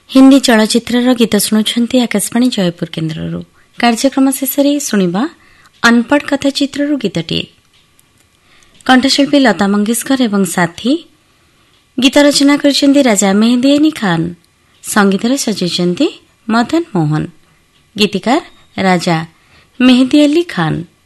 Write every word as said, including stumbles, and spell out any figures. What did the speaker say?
हिंदी चलचित्र गीत शुणुंट आकाशवाणी जयपुर केन्द्र कार्यक्रम शेष शुणा अनपढ़ कथाचित्र गीतटी कंठशिल्पी लता मंगेशकर एवं साथी गीत रचना कर राजा मेहदी अली खान संगीत सजाई मदन मोहन गीतिकार राजा मेहदी अली खान।